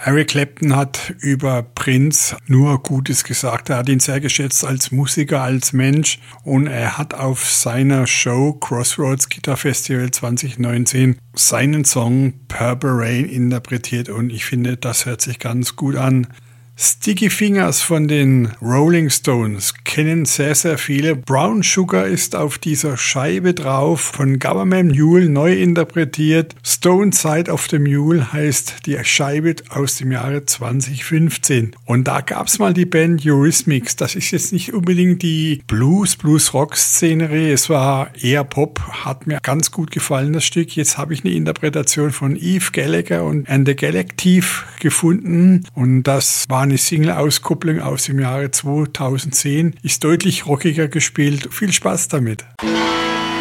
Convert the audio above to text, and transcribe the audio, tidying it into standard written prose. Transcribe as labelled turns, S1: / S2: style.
S1: Eric Clapton hat über Prince nur Gutes gesagt. Er hat ihn sehr geschätzt als Musiker, als Mensch und er hat auf seiner Show Crossroads Guitar Festival 2019 seinen Song Purple Rain interpretiert und ich finde, das hört sich ganz gut an. Sticky Fingers von den Rolling Stones kennen sehr, sehr viele. Brown Sugar ist auf dieser Scheibe drauf, von Government Mule neu interpretiert. Stone Side of the Mule heißt die Scheibe aus dem Jahre 2015. Und da gab's mal die Band Eurythmics. Das ist jetzt nicht unbedingt die Blues-Rock-Szenerie. Es war eher Pop, hat mir ganz gut gefallen, das Stück. Jetzt habe ich eine Interpretation von Eve Gallagher und And the Galactive gefunden. Und das war eine Single-Auskopplung aus dem Jahre 2010, ist deutlich rockiger gespielt. Viel Spaß damit.